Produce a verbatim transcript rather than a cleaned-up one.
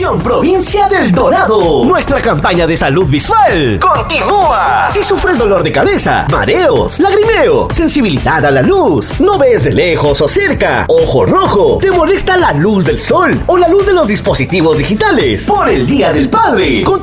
Atención, provincia del Dorado. Nuestra campaña de salud visual continúa. Si sufres dolor de cabeza, mareos, lagrimeo, sensibilidad a la luz, no ves de lejos o cerca, ojo rojo, te molesta la luz del sol o la luz de los dispositivos digitales por el Día del Padre,